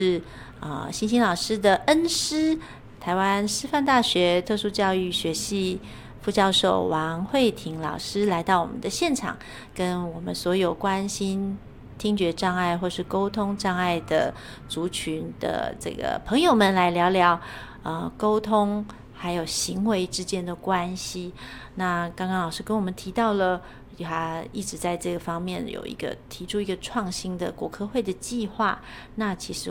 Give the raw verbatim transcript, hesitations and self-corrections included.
是啊、呃，星星老师的恩师，台湾师范大学特殊教育学系副教授王慧婷老师来到我们的现场，跟我们所有关心听觉障碍或是沟通障碍的族群的这个朋友们来聊聊呃沟通还有行为之间的关系。那刚刚老师跟我们提到了他一直在这个方面有一个提出一个创新的国科会的计划，那其实